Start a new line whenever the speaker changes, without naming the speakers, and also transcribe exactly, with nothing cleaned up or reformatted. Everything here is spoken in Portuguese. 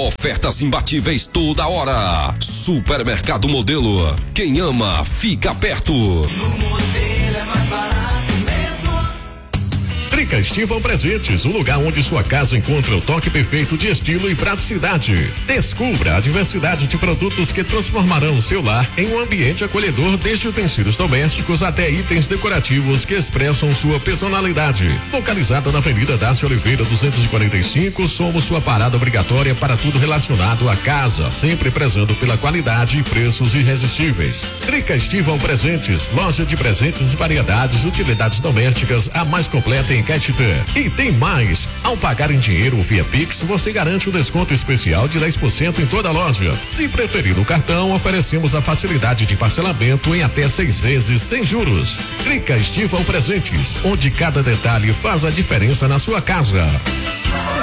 Ofertas imbatíveis toda hora. Supermercado Modelo. Quem ama, fica perto.
No Modelo é mais barato mesmo.
Trica Estival Presentes, o lugar onde sua casa encontra o toque perfeito de estilo e praticidade. Descubra a diversidade de produtos que transformarão o seu lar em um ambiente acolhedor, desde utensílios domésticos até itens decorativos que expressam sua personalidade. Localizada na Avenida Dácio Oliveira duzentos e quarenta e cinco, somos sua parada obrigatória para tudo relacionado à casa, sempre prezando pela qualidade e preços irresistíveis. Trica Estival Presentes, loja de presentes e variedades, utilidades domésticas, a mais completa em Caetitã. E tem mais, ao pagar em dinheiro ou via Pix, você garante um desconto especial de dez por cento em toda a loja. Se preferir o cartão, oferecemos a facilidade de parcelamento em até seis vezes sem juros. Trica Estival Presentes, onde cada detalhe faz a diferença na sua casa.